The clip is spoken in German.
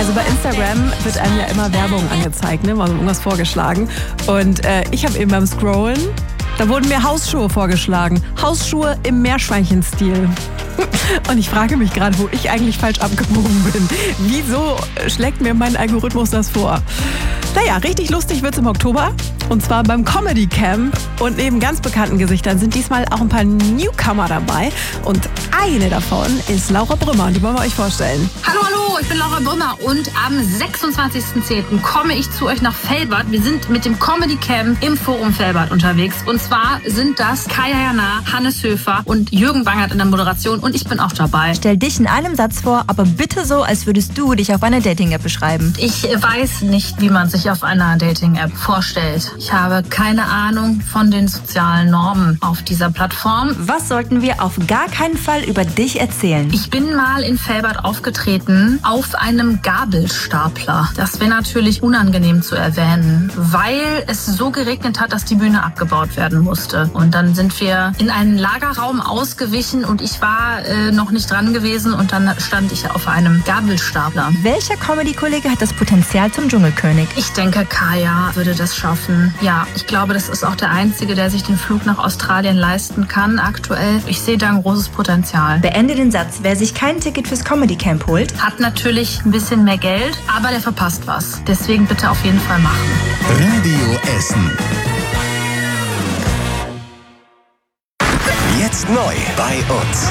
Also bei Instagram wird einem ja immer Werbung angezeigt, ne? Mal irgendwas vorgeschlagen. Und ich habe eben beim Scrollen, da wurden mir Hausschuhe vorgeschlagen. Hausschuhe im Meerschweinchenstil. Und ich frage mich gerade, wo ich eigentlich falsch abgebogen bin. Wieso schlägt mir mein Algorithmus das vor? Naja, richtig lustig wird's im Oktober. Und zwar beim Comedy Camp. Und neben ganz bekannten Gesichtern sind diesmal auch ein paar Newcomer dabei. Und eine davon ist Laura Brümmer. Und die wollen wir euch vorstellen. Hallo, ich bin Laura Brümmer. Und am 26.10. komme ich zu euch nach Velbert. Wir sind mit dem Comedy Camp im Forum Velbert unterwegs. Und zwar sind das Kaya Jana, Hannes Höfer und Jürgen Bangert in der Moderation. Und ich bin auch dabei. Stell dich in einem Satz vor, aber bitte so, als würdest du dich auf einer Dating-App beschreiben. Ich weiß nicht, wie man sich auf einer Dating-App vorstellt. Ich habe keine Ahnung von den sozialen Normen auf dieser Plattform. Was sollten wir auf gar keinen Fall über dich erzählen? Ich bin mal in Velbert aufgetreten auf einem Gabelstapler. Das wäre natürlich unangenehm zu erwähnen, weil es so geregnet hat, dass die Bühne abgebaut werden musste. Und dann sind wir in einen Lagerraum ausgewichen und ich war noch nicht dran gewesen und dann stand ich auf einem Gabelstapler. Welcher Comedy-Kollege hat das Potenzial zum Dschungelkönig? Ich denke, Kaya würde das schaffen. Ja, ich glaube, das ist auch der Einzige, der sich den Flug nach Australien leisten kann aktuell. Ich sehe da ein großes Potenzial. Beende den Satz. Wer sich kein Ticket fürs Comedy Camp holt, Hat natürlich ein bisschen mehr Geld, aber der verpasst was. Deswegen bitte auf jeden Fall machen. Radio Essen. Jetzt neu bei uns.